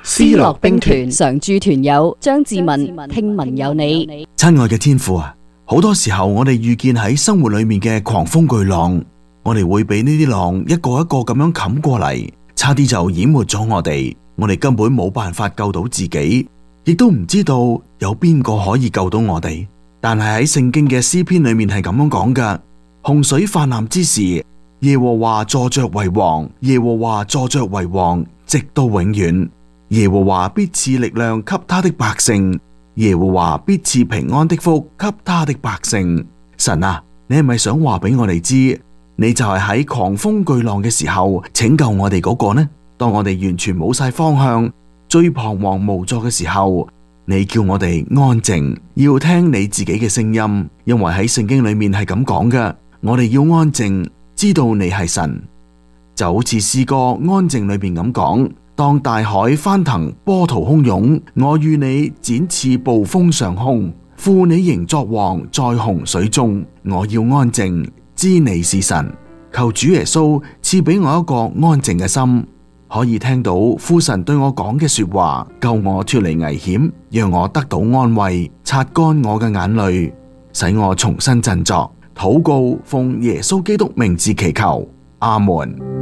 思樂兵團常駐團友張志文，聽聞有你。 親愛嘅天父啊，好多時候我哋遇見喺生活裏面嘅狂風巨浪，我哋會俾呢啲浪一個一個咁樣冚過嚟，差啲就淹沒咗我哋。我哋根本冇辦法救到自己，亦都唔知道有邊個可以救到我哋。但係喺聖經嘅詩篇裏面係咁樣講㗎：洪水泛濫之時，耶和華坐着為王，耶和華坐着為王，直到永遠。耶和華必賜力量給他的百姓，耶和華必賜平安的福給他的百姓。神啊，你係咪想話俾我哋知，你就係喺狂風巨浪嘅時候拯救我哋嗰個呢？當我哋完全冇晒方向，最彷徨無助嘅時候，你叫我哋安靜，要聽你自己嘅聲音，因為喺聖經裏面係咁講嘅，我哋要安靜，知道你係神。就好似詩歌安靜裏面咁講：當大海翻騰，波濤洶湧，我與你展翅暴風上空，負你仍作王，在洪水中。我要安靜，知你是神。求主耶穌賜俾我一個安靜嘅心，可以聽到父神對我講嘅說話，救我脫離危險，讓我得到安慰，擦乾我嘅眼淚，使我重新振作。禱告奉耶穌基督名字祈求，阿門。